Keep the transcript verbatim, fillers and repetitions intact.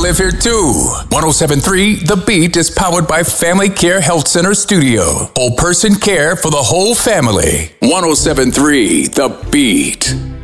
live here too. one oh seven point three The Beat is powered by Family Care Health Center Studio. Whole person care for the whole family. one oh seven point three The Beat.